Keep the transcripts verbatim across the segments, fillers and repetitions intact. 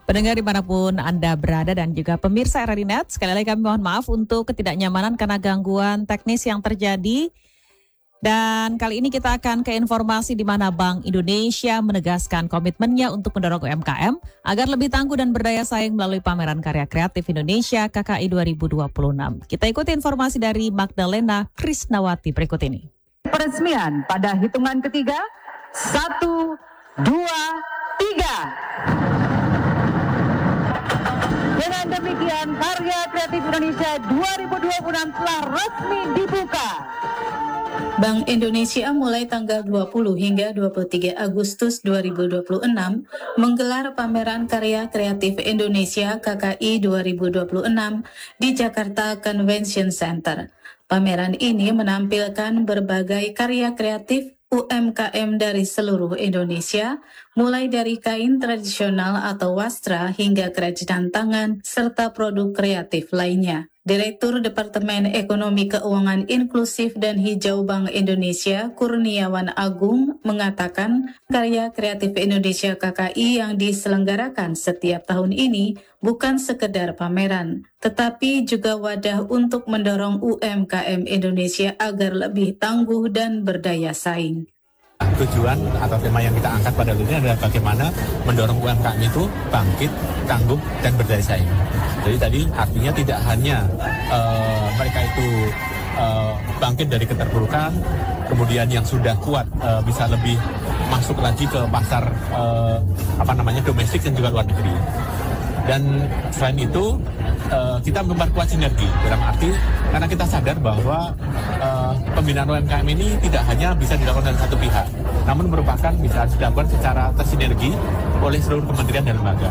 Pendengar dimanapun Anda berada dan juga pemirsa R R I Net, sekali lagi kami mohon maaf untuk ketidaknyamanan karena gangguan teknis yang terjadi. Dan kali ini kita akan ke informasi di mana Bank Indonesia menegaskan komitmennya untuk mendorong U M K M agar lebih tangguh dan berdaya saing melalui pameran karya kreatif Indonesia K K I dua ribu dua puluh enam. Kita ikuti informasi dari Magdalena Krisnawati berikut ini. Peresmian pada hitungan ketiga, satu, dua, tiga. Dengan demikian, Karya Kreatif Indonesia dua ribu dua puluh enam telah resmi dibuka. Bank Indonesia mulai tanggal dua puluh hingga dua puluh tiga Agustus dua ribu dua puluh enam menggelar pameran Karya Kreatif Indonesia K K I dua ribu dua puluh enam di Jakarta Convention Center. Pameran ini menampilkan berbagai karya kreatif U M K M dari seluruh Indonesia, mulai dari kain tradisional atau wastra hingga kerajinan tangan, serta produk kreatif lainnya. Direktur Departemen Ekonomi Keuangan Inklusif dan Hijau Bank Indonesia, Kurniawan Agung, mengatakan Karya Kreatif Indonesia K K I yang diselenggarakan setiap tahun ini bukan sekedar pameran, tetapi juga wadah untuk mendorong U M K M Indonesia agar lebih tangguh dan berdaya saing. Tujuan atau tema yang kita angkat pada hari ini adalah bagaimana mendorong U M K M itu bangkit, tangguh, dan berdaya saing. Jadi tadi artinya tidak hanya uh, mereka itu uh, bangkit dari keterpurukan, kemudian yang sudah kuat uh, bisa lebih masuk lagi ke pasar uh, apa namanya domestik dan juga luar negeri. Dan selain itu uh, kita memperkuat sinergi dalam arti karena kita sadar bahwa uh, pembinaan U M K M ini tidak hanya bisa dilakukan oleh satu pihak, namun merupakan bisa dilakukan secara tersinergi oleh seluruh kementerian dan lembaga.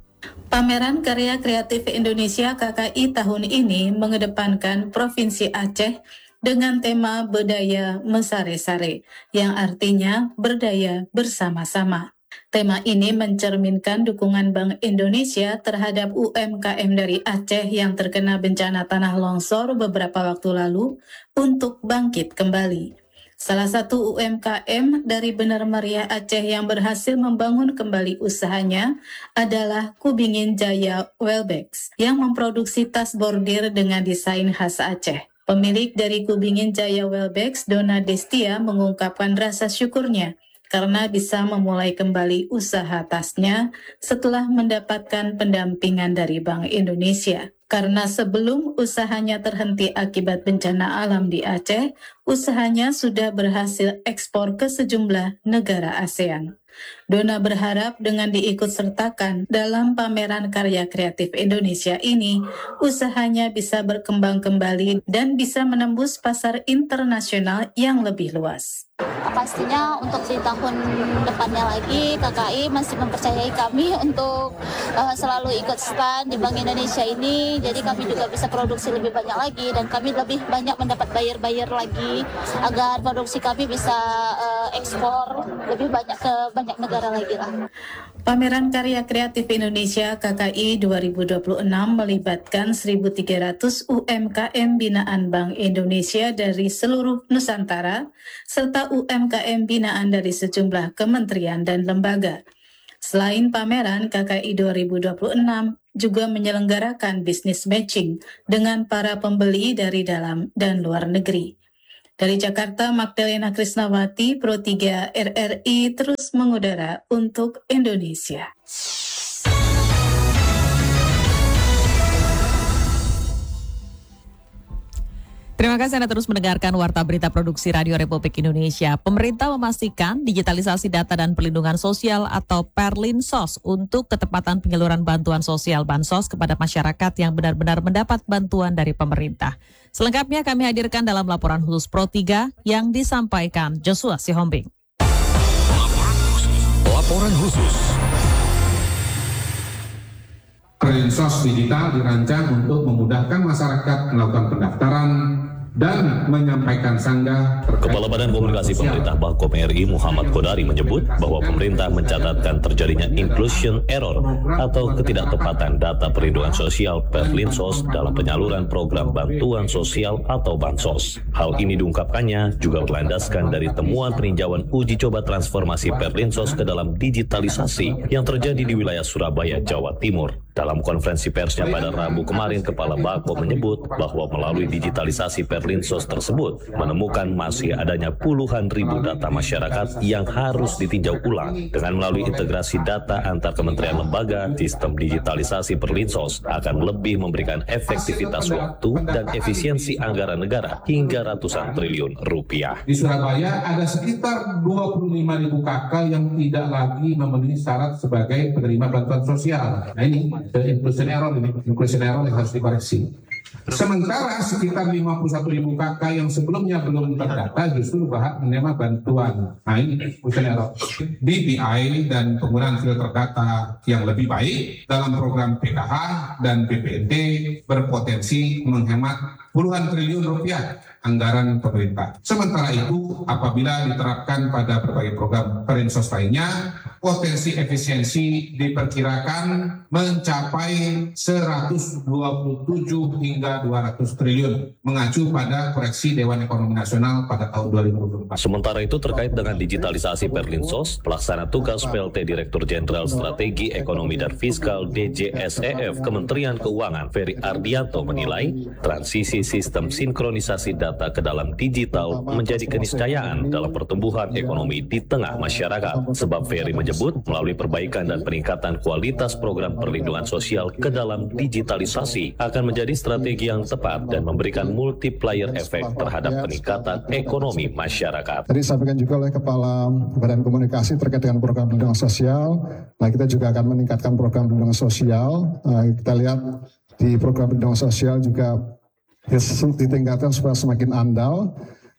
Pameran Karya Kreatif Indonesia K K I tahun ini mengedepankan Provinsi Aceh dengan tema Bedaya Mesare-sare, yang artinya berdaya bersama-sama. Tema ini mencerminkan dukungan Bank Indonesia terhadap U M K M dari Aceh yang terkena bencana tanah longsor beberapa waktu lalu untuk bangkit kembali. Salah satu U M K M dari Benar Meriah Aceh yang berhasil membangun kembali usahanya adalah Kubingin Jaya Welbex yang memproduksi tas bordir dengan desain khas Aceh. Pemilik dari Kubingin Jaya Welbex, Dona Destia, mengungkapkan rasa syukurnya karena bisa memulai kembali usaha tasnya setelah mendapatkan pendampingan dari Bank Indonesia. Karena sebelum usahanya terhenti akibat bencana alam di Aceh, usahanya sudah berhasil ekspor ke sejumlah negara ASEAN. Dona berharap dengan diikutsertakan dalam pameran Karya Kreatif Indonesia ini, usahanya bisa berkembang kembali dan bisa menembus pasar internasional yang lebih luas. Pastinya untuk di tahun depannya lagi K K I masih mempercayai kami untuk uh, selalu ikut stand di Bank Indonesia ini, jadi kami juga bisa produksi lebih banyak lagi dan kami lebih banyak mendapat buyer-buyer lagi agar produksi kami bisa uh, ekspor lebih banyak ke banyak negara lagi lah. Pameran Karya Kreatif Indonesia K K I dua ribu dua puluh enam melibatkan seribu tiga ratus U M K M binaan Bank Indonesia dari seluruh Nusantara serta U M K M binaan dari sejumlah kementerian dan lembaga. Selain pameran, K K I dua ribu dua puluh enam juga menyelenggarakan business matching dengan para pembeli dari dalam dan luar negeri. Dari Jakarta, Magdalena Krisnawati, Pro tiga R R I terus mengudara untuk Indonesia. Terima kasih Anda terus mendengarkan Warta Berita Produksi Radio Republik Indonesia. Pemerintah memastikan digitalisasi data dan perlindungan sosial atau Perlinsos untuk ketepatan penyaluran bantuan sosial Bansos kepada masyarakat yang benar-benar mendapat bantuan dari pemerintah. Selengkapnya kami hadirkan dalam laporan khusus Pro tiga yang disampaikan Joshua Sihombing. Laporan khusus. Laporan khusus. Perlinsos digital dirancang untuk memudahkan masyarakat melakukan pendaftaran, dan menyampaikan sanggah. Kepala Badan Komunikasi Pemerintah Bakom R I Muhammad Kodari menyebut bahwa pemerintah mencatatkan terjadinya inclusion error atau ketidaktepatan data perlindungan sosial Perlinsos dalam penyaluran program bantuan sosial atau Bansos. Hal ini diungkapkannya juga berlandaskan dari temuan peninjauan uji coba transformasi Perlinsos ke dalam digitalisasi yang terjadi di wilayah Surabaya, Jawa Timur. Dalam konferensi persnya pada Rabu kemarin, Kepala Bakom menyebut bahwa melalui digitalisasi Perlinsos tersebut menemukan masih adanya puluhan ribu data masyarakat yang harus ditinjau ulang. Dengan melalui integrasi data antar kementerian lembaga, sistem digitalisasi Perlinsos akan lebih memberikan efektivitas waktu dan efisiensi anggaran negara hingga ratusan triliun rupiah. Di Surabaya ada sekitar dua puluh lima ribu K K yang tidak lagi memenuhi syarat sebagai penerima bantuan sosial. Nah ini inclusion error ini, inclusion error yang harus dikoreksi. Sementara sekitar lima puluh satu ribu K K yang sebelumnya belum terdata justru berhak menerima bantuan. Nah ini inclusion error. D P I dan penggunaan filter data yang lebih baik dalam program P K H dan B P N T berpotensi menghemat puluhan triliun rupiah anggaran pemerintah. Sementara itu, apabila diterapkan pada berbagai program Perlinsos lainnya, potensi efisiensi diperkirakan mencapai seratus dua puluh tujuh hingga dua ratus triliun, mengacu pada koreksi Dewan Ekonomi Nasional pada tahun dua ribu dua puluh empat. Sementara itu, terkait dengan digitalisasi Perlinsos, Pelaksana Tugas P L T Direktur Jenderal Strategi Ekonomi dan Fiskal D J S E F Kementerian Keuangan Ferry Ardianto menilai transisi sistem sinkronisasi data ke dalam digital menjadi keniscayaan dalam pertumbuhan ekonomi di tengah masyarakat. Sebab Ferry menyebut melalui perbaikan dan peningkatan kualitas program perlindungan sosial ke dalam digitalisasi akan menjadi strategi yang tepat dan memberikan multiplier efek terhadap peningkatan ekonomi masyarakat. Tadi disampaikan juga oleh Kepala Badan Komunikasi terkait dengan program perlindungan sosial. Nah, kita juga akan meningkatkan program perlindungan sosial. Nah, kita lihat di program perlindungan sosial juga ditingkatkan supaya semakin andal,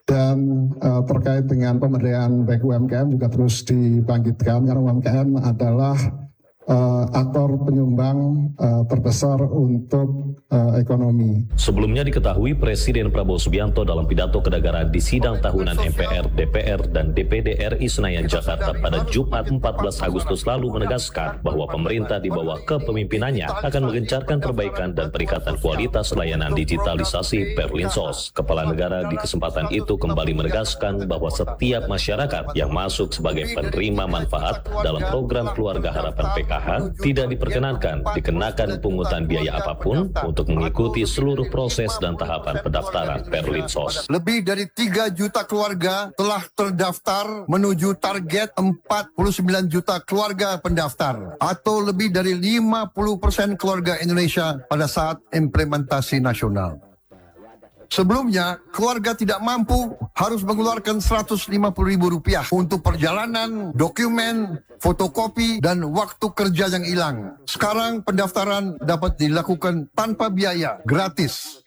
dan uh, terkait dengan pemberdayaan baik U M K M juga terus dibangkitkan karena U M K M adalah uh, aktor penyumbang uh, terbesar untuk uh, ekonomi. Sebelumnya diketahui Presiden Prabowo Subianto dalam pidato kenegaraan di sidang tahunan M P R, D P R, dan D P D R I Senayan, Jakarta pada Jumat empat belas Agustus lalu menegaskan bahwa pemerintah di bawah kepemimpinannya akan menggencarkan perbaikan dan peningkatan kualitas layanan digitalisasi Perlinsos. Kepala negara di kesempatan itu kembali menegaskan bahwa setiap masyarakat yang masuk sebagai penerima manfaat dalam program Keluarga Harapan P K H tidak diperkenankan dikenakan pungutan biaya apapun untuk mengikuti seluruh proses dan tahapan pendaftaran Perlinsos. Lebih dari tiga juta keluarga telah terdaftar menuju target empat puluh sembilan juta keluarga pendaftar, atau lebih dari lima puluh persen keluarga Indonesia pada saat implementasi nasional. Sebelumnya, keluarga tidak mampu harus mengeluarkan seratus lima puluh ribu rupiah untuk perjalanan, dokumen, fotokopi, dan waktu kerja yang hilang. Sekarang pendaftaran dapat dilakukan tanpa biaya, gratis.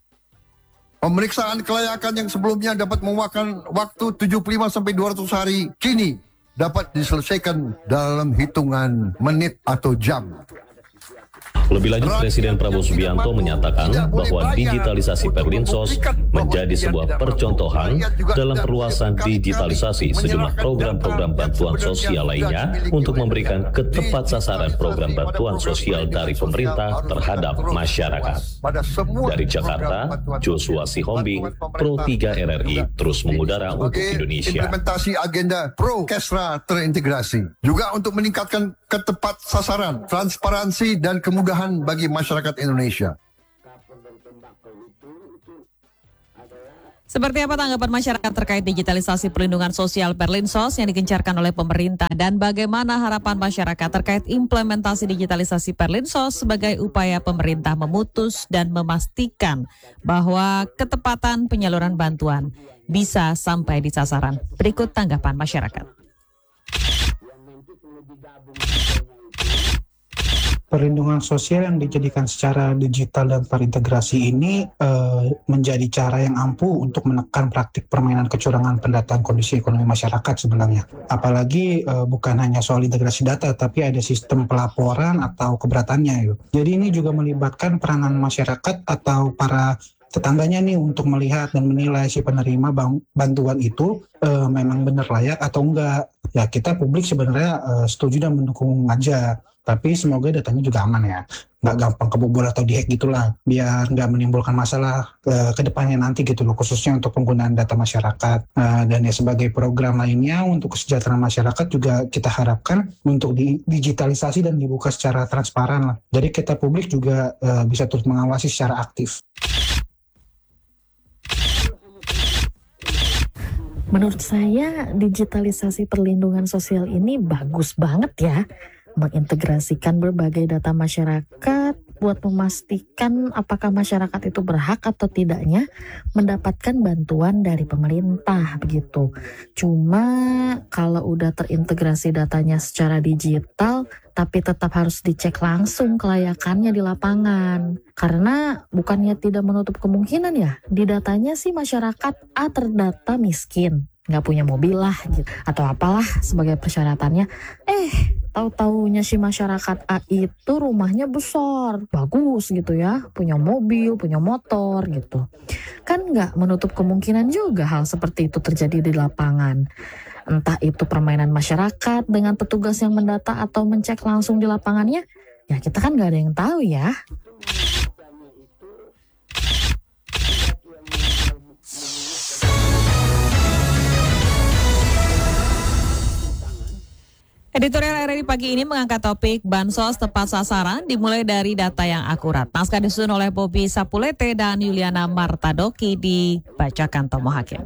Pemeriksaan kelayakan yang sebelumnya dapat memakan waktu tujuh puluh lima sampai dua ratus hari, kini dapat diselesaikan dalam hitungan menit atau jam. Lebih lanjut, Presiden Prabowo Subianto menyatakan bahwa digitalisasi Perlinsos menjadi sebuah percontohan dalam perluasan digitalisasi sejumlah program-program bantuan sosial lainnya untuk memberikan ketepat sasaran program bantuan sosial dari pemerintah terhadap masyarakat. Dari Jakarta, Joshua Sihombing, Pro tiga R R I terus mengudara untuk Indonesia. Implementasi agenda Pro Kesra terintegrasi juga untuk meningkatkan ketepat sasaran, transparansi, dan kemudahan bagi masyarakat Indonesia. Seperti apa tanggapan masyarakat terkait digitalisasi perlindungan sosial Perlinsos yang digencarkan oleh pemerintah, dan bagaimana harapan masyarakat terkait implementasi digitalisasi Perlinsos sebagai upaya pemerintah memutus dan memastikan bahwa ketepatan penyaluran bantuan bisa sampai di sasaran. Berikut tanggapan masyarakat. Perlindungan sosial yang dijadikan secara digital dan terintegrasi ini uh, menjadi cara yang ampuh untuk menekan praktik permainan kecurangan pendataan kondisi ekonomi masyarakat sebenarnya. Apalagi uh, bukan hanya soal integrasi data, tapi ada sistem pelaporan atau keberatannya. Yuk. Jadi ini juga melibatkan peranan masyarakat atau para tetangganya nih untuk melihat dan menilai si penerima bang, bantuan itu uh, memang benar layak atau enggak. Ya kita publik sebenarnya uh, setuju dan mendukung aja, tapi semoga datanya juga aman ya, nggak gampang kebobol atau dihack gitulah, biar nggak menimbulkan masalah uh, ke depannya nanti gitu loh, khususnya untuk penggunaan data masyarakat. Uh, dan ya sebagai program lainnya untuk kesejahteraan masyarakat juga kita harapkan untuk di, digitalisasi dan dibuka secara transparan lah. Jadi kita publik juga uh, bisa terus mengawasi secara aktif. Menurut saya digitalisasi perlindungan sosial ini bagus banget ya, mengintegrasikan berbagai data masyarakat buat memastikan apakah masyarakat itu berhak atau tidaknya mendapatkan bantuan dari pemerintah begitu. Cuma kalau udah terintegrasi datanya secara digital, tapi tetap harus dicek langsung kelayakannya di lapangan. Karena bukannya tidak menutup kemungkinan ya, di datanya sih masyarakat A terdata miskin, nggak punya mobil lah gitu, atau apalah sebagai persyaratannya. Eh, tahu-taunya si masyarakat A itu rumahnya besar, bagus gitu ya, punya mobil, punya motor gitu. Kan nggak menutup kemungkinan juga hal seperti itu terjadi di lapangan. Entah itu permainan masyarakat dengan petugas yang mendata atau mencek langsung di lapangannya, ya kita kan nggak ada yang tahu ya. Editorial R R I pagi ini mengangkat topik Bansos tepat sasaran dimulai dari data yang akurat. Naskah disusun oleh Bobby Sapulete dan Yuliana Martadoki, dibacakan Tomo Hakim.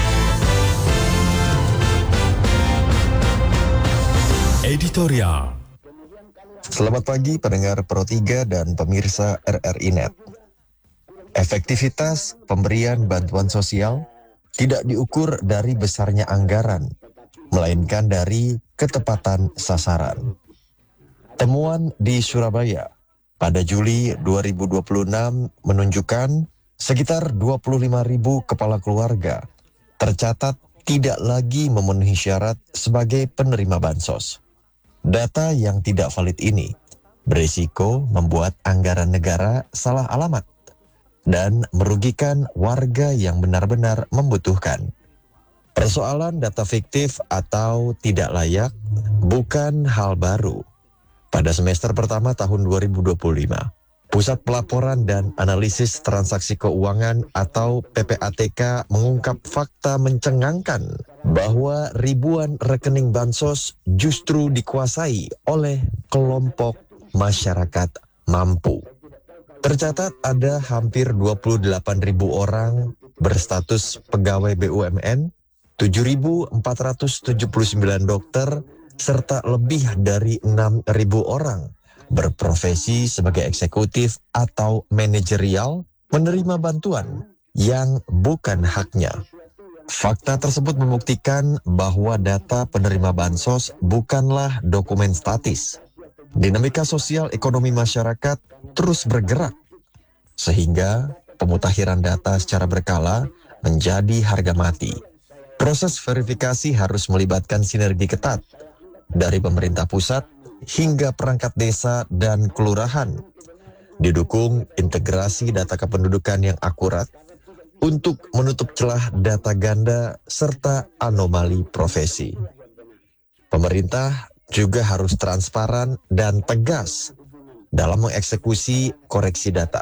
Editorial. Selamat pagi pendengar Pro tiga dan pemirsa R R I Net. Efektivitas pemberian bantuan sosial tidak diukur dari besarnya anggaran, melainkan dari ketepatan sasaran. Temuan di Surabaya pada Juli dua ribu dua puluh enam menunjukkan sekitar dua puluh lima ribu kepala keluarga tercatat tidak lagi memenuhi syarat sebagai penerima bansos. Data yang tidak valid ini berisiko membuat anggaran negara salah alamat dan merugikan warga yang benar-benar membutuhkan. Persoalan data fiktif atau tidak layak bukan hal baru. Pada semester pertama tahun dua ribu dua puluh lima, Pusat Pelaporan dan Analisis Transaksi Keuangan atau P P A T K mengungkap fakta mencengangkan bahwa ribuan rekening bansos justru dikuasai oleh kelompok masyarakat mampu. Tercatat ada hampir dua puluh delapan ribu orang berstatus pegawai B U M N, tujuh ribu empat ratus tujuh puluh sembilan dokter, serta lebih dari enam ribu orang berprofesi sebagai eksekutif atau manajerial menerima bantuan yang bukan haknya. Fakta tersebut membuktikan bahwa data penerima bansos bukanlah dokumen statis. Dinamika sosial ekonomi masyarakat terus bergerak, sehingga pemutakhiran data secara berkala menjadi harga mati. Proses verifikasi harus melibatkan sinergi ketat dari pemerintah pusat hingga perangkat desa dan kelurahan, didukung integrasi data kependudukan yang akurat untuk menutup celah data ganda serta anomali profesi. Pemerintah juga harus transparan dan tegas dalam mengeksekusi koreksi data.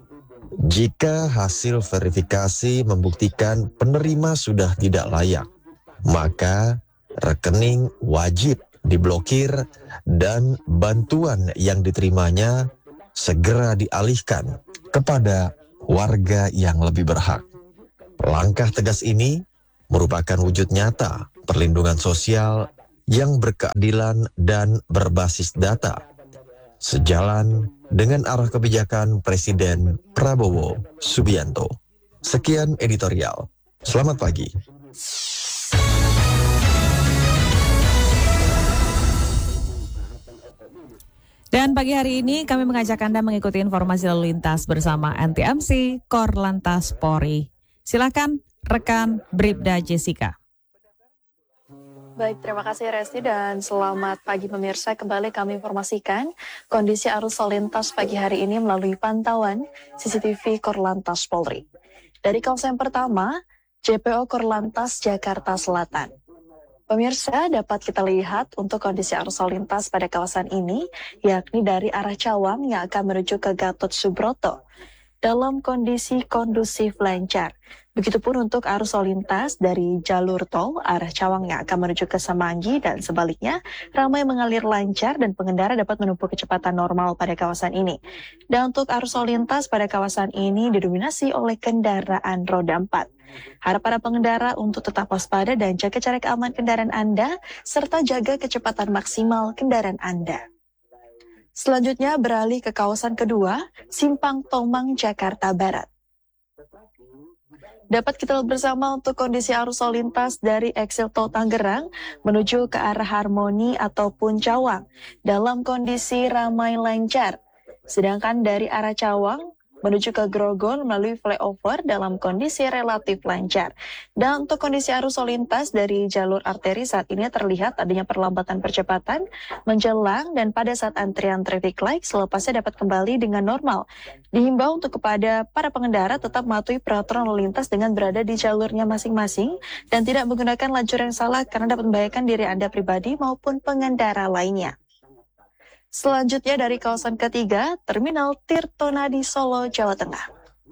Jika hasil verifikasi membuktikan penerima sudah tidak layak, maka rekening wajib diblokir dan bantuan yang diterimanya segera dialihkan kepada warga yang lebih berhak. Langkah tegas ini merupakan wujud nyata perlindungan sosial yang berkeadilan dan berbasis data, sejalan dengan arah kebijakan Presiden Prabowo Subianto. Sekian editorial. Selamat pagi. Dan pagi hari ini kami mengajak Anda mengikuti informasi lalu lintas bersama N T M C Korlantas Polri. Silakan rekan Bribda Jessica. Baik, terima kasih Resti dan selamat pagi pemirsa. Kembali kami informasikan kondisi arus lalu lintas pagi hari ini melalui pantauan C C T V Korlantas Polri. Dari kawasan pertama, J P O Korlantas Jakarta Selatan. Pemirsa, dapat kita lihat untuk kondisi arus lalu lintas pada kawasan ini, yakni dari arah Cawang yang akan menuju ke Gatot Subroto, dalam kondisi kondusif lancar. Begitupun untuk arus lalu lintas dari jalur tol arah Cawang yang akan menuju ke Semanggi dan sebaliknya ramai mengalir lancar dan pengendara dapat menempuh kecepatan normal pada kawasan ini. Dan untuk arus lalu lintas pada kawasan ini didominasi oleh kendaraan roda empat. Harap para pengendara untuk tetap waspada dan jaga jarak aman kendaraan Anda serta jaga kecepatan maksimal kendaraan Anda. Selanjutnya beralih ke kawasan kedua, Simpang Tomang, Jakarta Barat. Dapat kita lihat bersama untuk kondisi arus lalu lintas dari Exit Tol Tangerang menuju ke arah Harmoni ataupun Cawang dalam kondisi ramai lancar. Sedangkan dari arah Cawang menuju ke Grogol melalui flyover dalam kondisi relatif lancar. Dan untuk kondisi arus lalu lintas dari jalur arteri saat ini terlihat adanya perlambatan percepatan menjelang dan pada saat antrian traffic light selepasnya dapat kembali dengan normal. Dihimbau untuk kepada para pengendara tetap mematuhi peraturan lalu lintas dengan berada di jalurnya masing-masing dan tidak menggunakan lajur yang salah karena dapat membahayakan diri Anda pribadi maupun pengendara lainnya. Selanjutnya dari kawasan ketiga, Terminal Tirtonadi Solo, Jawa Tengah.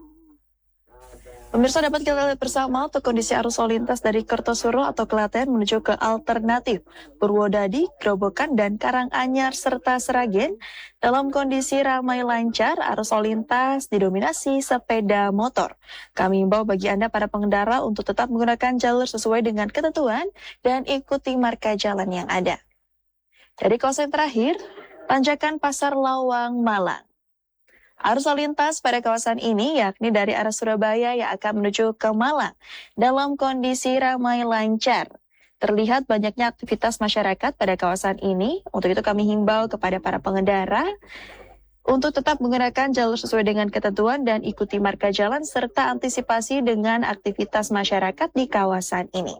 Pemirsa, dapat kita lihat bersama untuk kondisi arus lalu lintas dari Kertosuro atau Klaten menuju ke Alternatif, Purwodadi, Grobogan, dan Karanganyar serta Seragen. Dalam kondisi ramai lancar, arus lalu lintas didominasi sepeda motor. Kami himbau bagi Anda para pengendara untuk tetap menggunakan jalur sesuai dengan ketentuan dan ikuti marka jalan yang ada. Dari kawasan terakhir, Tanjakan Pasar Lawang, Malang. Arus lalu lintas pada kawasan ini yakni dari arah Surabaya yang akan menuju ke Malang dalam kondisi ramai lancar. Terlihat banyaknya aktivitas masyarakat pada kawasan ini. Untuk itu kami himbau kepada para pengendara untuk tetap menggunakan jalur sesuai dengan ketentuan dan ikuti marka jalan serta antisipasi dengan aktivitas masyarakat di kawasan ini.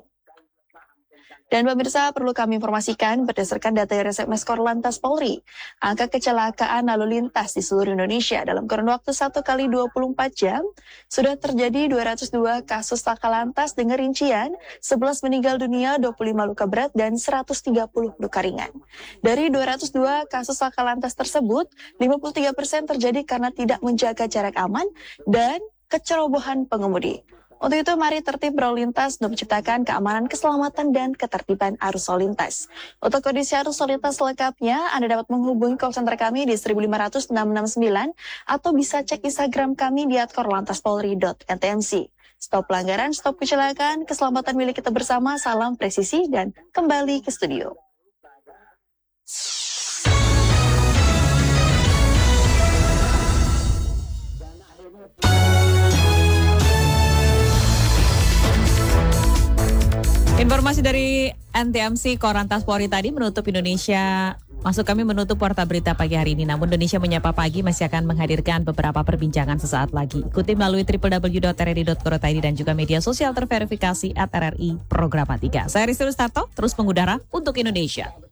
Dan pemirsa, perlu kami informasikan berdasarkan data Resmes Korlantas Polri, angka kecelakaan lalu lintas di seluruh Indonesia dalam kurun waktu satu kali dua puluh empat jam sudah terjadi dua ratus dua kasus laka lantas dengan rincian sebelas meninggal dunia, dua puluh lima luka berat, dan seratus tiga puluh luka ringan. Dari dua ratus dua kasus laka lantas tersebut, lima puluh tiga persen terjadi karena tidak menjaga jarak aman dan kecerobohan pengemudi. Untuk itu, mari tertib berlalu lintas untuk menciptakan keamanan, keselamatan, dan ketertiban arus lalu lintas. Untuk kondisi arus lalu lintas selengkapnya, Anda dapat menghubungi call center kami di seribu lima ratus enam enam sembilan atau bisa cek Instagram kami di at korlantaspolri dot n t m c. Stop pelanggaran, stop kecelakaan, keselamatan milik kita bersama, salam presisi, dan kembali ke studio. Informasi dari N T M C Korlantas Polri tadi menutup Indonesia, maksud kami menutup Warta Berita pagi hari ini. Namun Indonesia Menyapa Pagi masih akan menghadirkan beberapa perbincangan sesaat lagi. Ikuti melalui w w w dot r r i dot co dot i d dan juga media sosial terverifikasi at R R I Programa tiga. Saya Rizky Rustarto, terus mengudara untuk Indonesia.